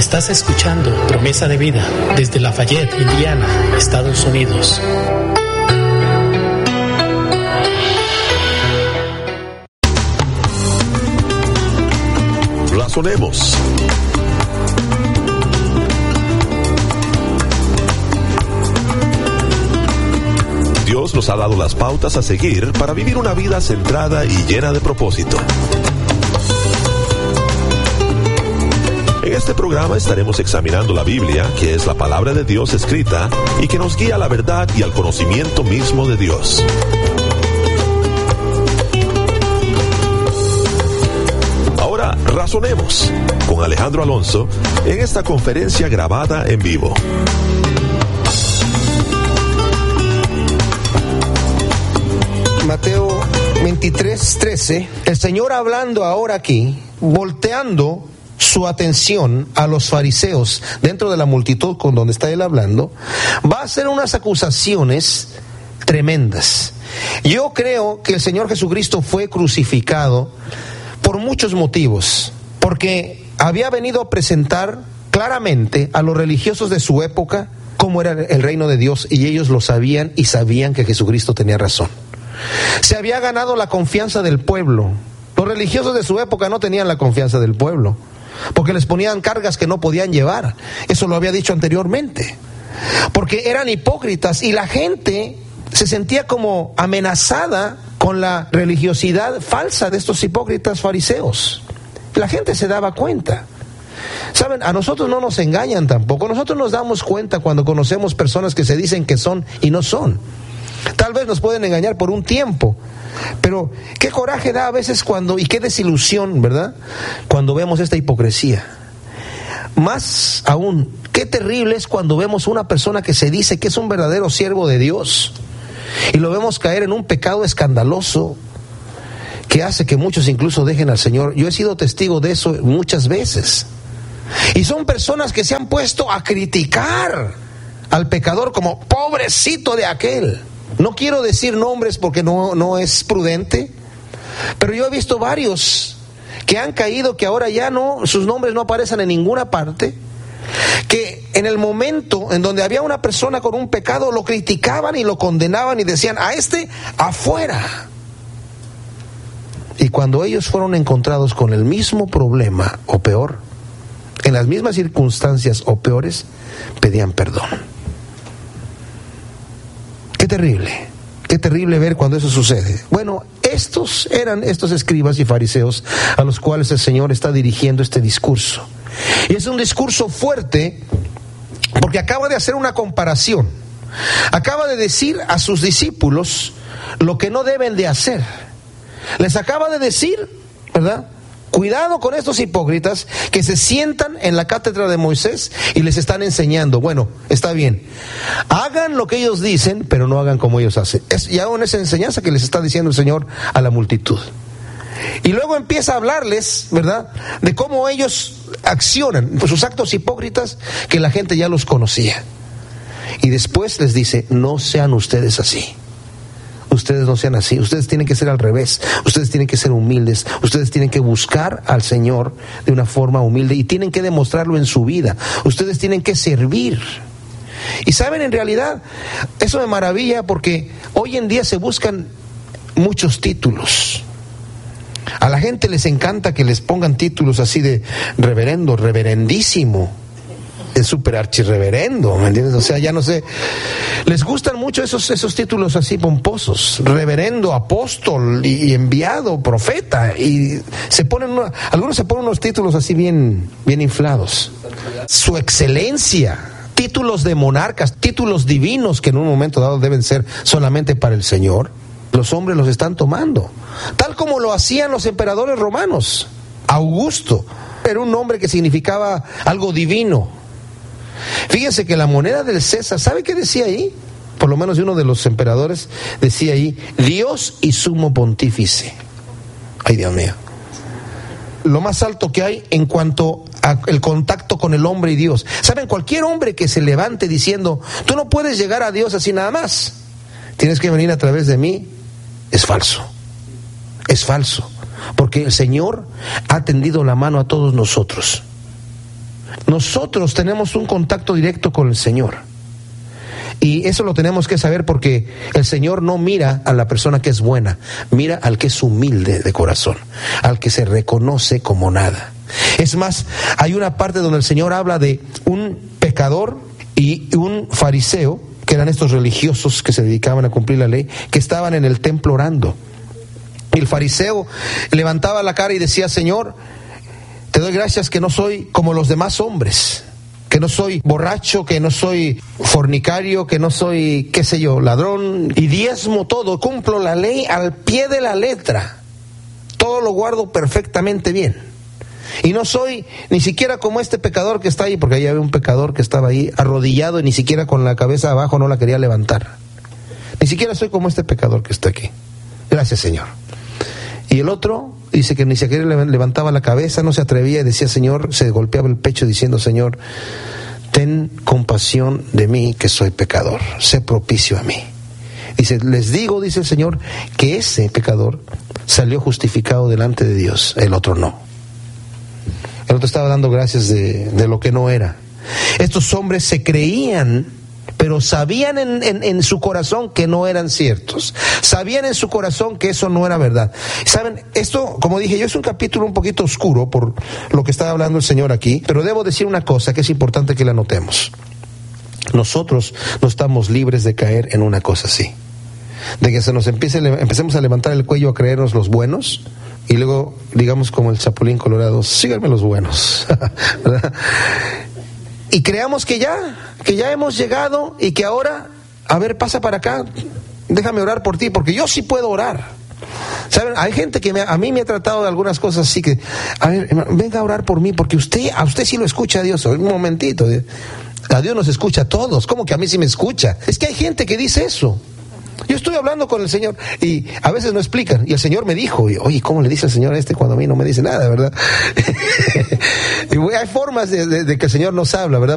Estás escuchando Promesa de Vida desde Lafayette, Indiana, Estados Unidos. Razonemos. Dios nos ha dado las pautas a seguir para vivir una vida centrada y llena de propósito. En este programa estaremos examinando la Biblia, que es la palabra de Dios escrita y que nos guía a la verdad y al conocimiento mismo de Dios. Ahora razonemos con Alejandro Alonso en esta conferencia grabada en vivo. Mateo 23:13, el Señor hablando ahora aquí, volteando su atención a los fariseos dentro de la multitud con donde está él hablando, va a hacer unas acusaciones tremendas. Yo creo que el Señor Jesucristo fue crucificado por muchos motivos, porque había venido a presentar claramente a los religiosos de su época cómo era el reino de Dios, y ellos lo sabían y sabían que Jesucristo tenía razón. Se había ganado la confianza del pueblo. Los religiosos de su época no tenían la confianza del pueblo, porque les ponían cargas que no podían llevar. Eso lo había dicho anteriormente. Porque eran hipócritas y la gente se sentía como amenazada con la religiosidad falsa de estos hipócritas fariseos. La gente se daba cuenta. Saben, a nosotros no nos engañan tampoco. Nosotros nos damos cuenta cuando conocemos personas que se dicen que son y no son. Tal vez nos pueden engañar por un tiempo, pero qué coraje da a veces y qué desilusión, ¿verdad?, cuando vemos esta hipocresía. Más aún, qué terrible es cuando vemos una persona que se dice que es un verdadero siervo de Dios y lo vemos caer en un pecado escandaloso que hace que muchos incluso dejen al Señor. Yo he sido testigo de eso muchas veces. Y son personas que se han puesto a criticar al pecador como pobrecito de aquel. No quiero decir nombres porque no es prudente, pero yo he visto varios que han caído, que ahora ya sus nombres no aparecen en ninguna parte, que en el momento en donde había una persona con un pecado lo criticaban y lo condenaban y decían: a este afuera. Y cuando ellos fueron encontrados con el mismo problema o peor, en las mismas circunstancias o peores, pedían perdón. Qué terrible ver cuando eso sucede. Bueno, estos eran estos escribas y fariseos a los cuales el Señor está dirigiendo este discurso. Y es un discurso fuerte porque acaba de hacer una comparación. Acaba de decir a sus discípulos lo que no deben de hacer. Les acaba de decir, ¿verdad?, cuidado con estos hipócritas que se sientan en la cátedra de Moisés y les están enseñando. Bueno, está bien, hagan lo que ellos dicen, pero no hagan como ellos hacen. Es ya una enseñanza que les está diciendo el Señor a la multitud. Y luego empieza a hablarles, ¿verdad?, de cómo ellos accionan, pues sus actos hipócritas que la gente ya los conocía. Y después les dice: no sean ustedes así. Ustedes no sean así, ustedes tienen que ser al revés, ustedes tienen que ser humildes, ustedes tienen que buscar al Señor de una forma humilde y tienen que demostrarlo en su vida, ustedes tienen que servir. Y saben, en realidad, eso me maravilla porque hoy en día se buscan muchos títulos. A la gente les encanta que les pongan títulos así de reverendo, reverendísimo, es súper archirreverendo, ¿me entiendes? O sea, ya no sé, les gustan mucho esos títulos así pomposos, reverendo, apóstol y enviado, profeta, y algunos se ponen unos títulos así bien inflados. Su excelencia, títulos de monarcas, títulos divinos que en un momento dado deben ser solamente para el Señor. Los hombres los están tomando, tal como lo hacían los emperadores romanos. Augusto era un nombre que significaba algo divino. Fíjense que la moneda del César, ¿sabe qué decía ahí? Por lo menos de uno de los emperadores decía ahí: Dios y sumo pontífice. Ay, Dios mío. Lo más alto que hay en cuanto al contacto con el hombre y Dios. ¿Saben? Cualquier hombre que se levante diciendo: tú no puedes llegar a Dios así nada más, tienes que venir a través de mí, es falso. Es falso. Porque el Señor ha tendido la mano a todos nosotros. nosotros tenemos un contacto directo con el Señor. Y eso lo tenemos que saber porque el Señor no mira a la persona que es buena, mira al que es humilde de corazón, al que se reconoce como nada. Es más, hay una parte donde el Señor habla de un pecador y un fariseo, que eran estos religiosos que se dedicaban a cumplir la ley, que estaban en el templo orando. Y el fariseo levantaba la cara y decía: Señor, te doy gracias que no soy como los demás hombres, que no soy borracho, que no soy fornicario, que no soy, qué sé yo, ladrón, y diezmo todo, cumplo la ley al pie de la letra, todo lo guardo perfectamente bien, y no soy ni siquiera como este pecador que está ahí, porque ahí había un pecador que estaba ahí arrodillado y ni siquiera con la cabeza abajo no la quería levantar. Ni siquiera soy como este pecador que está aquí. Gracias, Señor. Y el otro dice que ni siquiera levantaba la cabeza, no se atrevía y decía: Señor, se golpeaba el pecho diciendo: Señor, ten compasión de mí que soy pecador, sé propicio a mí. Dice: les digo, dice el Señor, que ese pecador salió justificado delante de Dios, el otro no. El otro estaba dando gracias de lo que no era. Estos hombres se creían, pero sabían en su corazón que no eran ciertos. Sabían en su corazón que eso no era verdad. Saben, esto, como dije yo, es un capítulo un poquito oscuro por lo que está hablando el Señor aquí, pero debo decir una cosa que es importante que la notemos. Nosotros no estamos libres de caer en una cosa así, de que se nos empecemos a levantar el cuello a creernos los buenos y luego digamos como el Chapulín Colorado: síganme los buenos. ¿Verdad? Y creamos que ya hemos llegado y que ahora, a ver, pasa para acá, déjame orar por ti, porque yo sí puedo orar. ¿Saben? Hay gente que a mí me ha tratado de algunas cosas así que: a ver, venga a orar por mí, porque a usted sí lo escucha a Dios. Un momentito, a Dios nos escucha a todos, ¿cómo que a mí sí me escucha? Es que hay gente que dice eso. Yo estoy hablando con el Señor y a veces no explican, y el Señor me dijo: oye, ¿cómo le dice el Señor a este cuando a mí no me dice nada, verdad? Y hay formas de que el Señor nos habla, ¿verdad?